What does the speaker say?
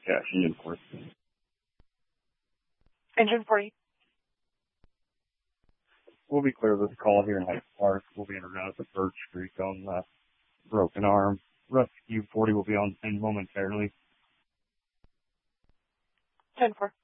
Cash engine 4. Engine 40. We'll be clear of this call here in Hyde Park. We'll be in route at the Birch Creek on Broken Arm. Rescue 40 will be on scene momentarily. 10-4.